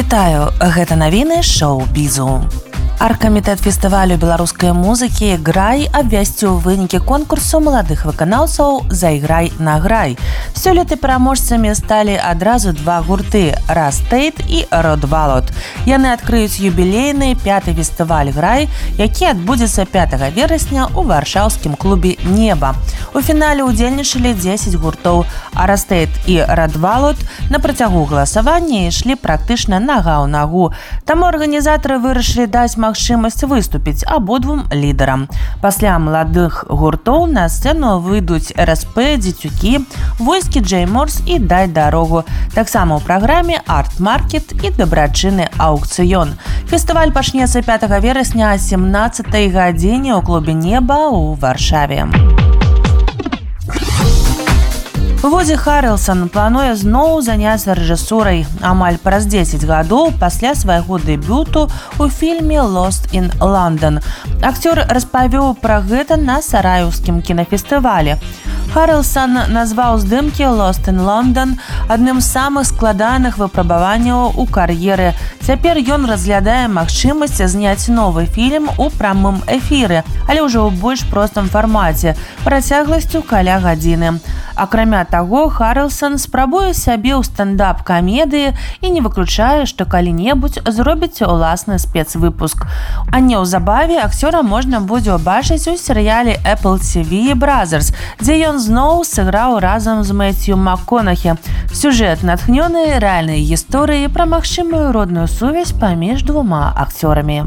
Вітаю, гэта навіны шоу-бізу. Аргкамітэт фестывалю беларускай музыкі «Грай» абвясціў вынікі конкурсу маладых выканаўцаў «Зайграй на грай». Сёлета пераможцамі сталі адразу два гурты «Растейт» і «Родвалот». Яны адкрыюць юбілейны 5-й фестываль «Грай», які адбудзецца 5 верасня ў варшаўскім клубе «Неба». У фінале ўдзельнічалі 10 гуртоў, а «Растейт» і «Родвалот» на працягу галасавання ішлі практычна нага ў нагу. Таму арганізатары вырашылі даць магчымасць выступіць абодвум лідарам. Пасля маладых гуртоў на сцэну выйдуць РСП, Дзецюкі, Войскі Джей Морс і Дай дарогу. Таксама ў праграме арт-маркет і дабрачынны аўкцыён. Фестываль пачнецца 5 верасня о 17 гадзіне ў клубе «Неба» ў Варшаве. Вуді Харрэлсон плануе зноў заняцца рэжысурай амаль праз 10 гадоў пасля свайго дэбюту ў фільме «Lost in London». Акцёр распавёў пра гэта на сараеўскім кінафестывалі. Харрэлсон назваў здымкі «Lost in London» адным з самых складаных выпрабаванняў у кар'еры. Цяпер ён разглядае магчымасць зняць новы фільм у прамым эфіры, але ўжо ў больш простым фармаце, працягласцю каля гадзіны. Акрамя таго, Харрэлсон спрабуе сябе ў стендап-камедыі і не выключае, што калі-небудзь зробіць уласны спецвыпуск. А неўзабаве акцёра можна будзе ўбачыць у серыяле Apple TV Brothers, дзе ён зноў сыграў разам з Мэцью МакКонахі. Сюжэт натхнёны рэальнай гісторыяй пра магчымую родную сувязь паміж двума акцёрамі.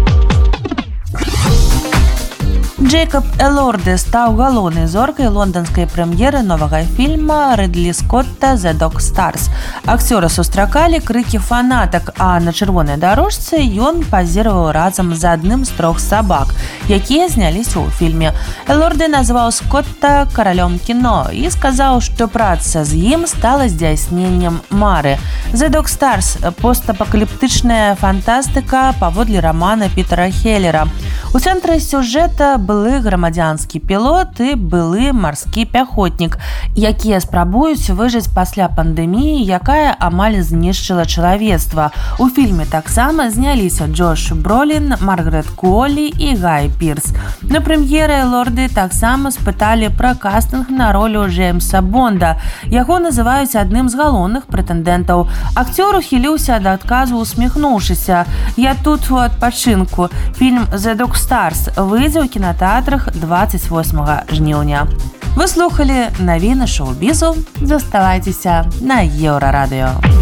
Джейкаб Элорди стаў галоўнай зоркай лонданскай прэм'еры новага фільма Рыдлі Скотта «The Dog Stars». Акцёры сустракалі крыкі фанатак, а на чырвонай дарожцы ён пазіраваў разам з адным з 3 сабак, якія зняліся ў фільме. Элорди назваў Скотта каралём кіно і сказаў, што праца з ім стала здзяйсненнем мары. «The Dog Stars» – постапакаліптычная фантастыка паводле рамана Пітера Хеллера. У цэнтры сюжэта былы грамадзянскі пілот і былы марскі пяхотнік, якія спрабуюць выжыць пасля пандэміі, якая амаль знішчыла чалавецтва. У фільме таксама зняліся Джош Бролін, Маргарет Куолі і Гай Пірс. На прэм'еры Элорди таксама спыталі пра кастынг на ролю Джеймса Бонда. Яго называюць адным з галоўных прэтэндэнтаў. Акцёр ухіліўся ад адказу, усміхнуўшыся: «Я тут у адпачынку». Фільм «The Dog Stars» выйдзе ў кінатэатрах 28 жніўня. Вы слухалі навіны шоу-бізу. Заставайцеся на Еўрарадыё.